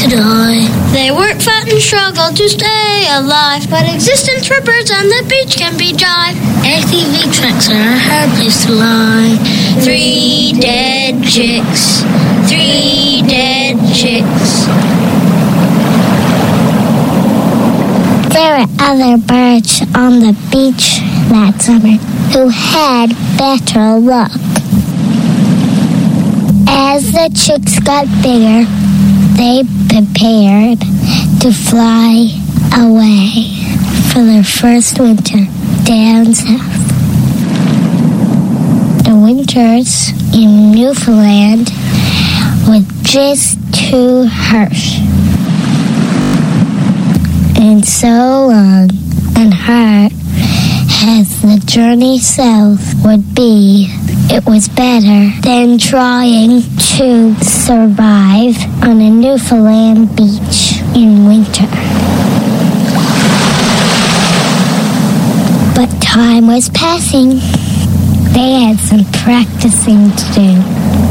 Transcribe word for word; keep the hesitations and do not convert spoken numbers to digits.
to die. They work, fight, and struggle to stay alive, but existence for birds on the beach can be jive. A T V tracks are a hard place to lie. Three dead chicks, three dead chicks. There were other birds on the beach that summer who had better luck. As the chicks got bigger, they prepared to fly away for their first winter down south. The winters in Newfoundland were just too harsh and so long and hard as the journey south would be. It was better than trying to survive on a Newfoundland beach in winter. But time was passing. They had some practicing to do.